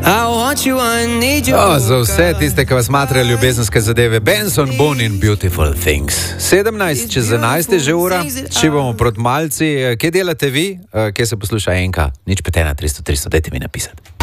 Za vse tiste, ki vas smatrajo ljubezenske zadeve, Benson, Boone in Beautiful Things. 17 čez 11 je že ura, šibamo proti malci. Kje delate vi? Kje se posluša enka? Nič 5 1 300 300, dajte mi napisati.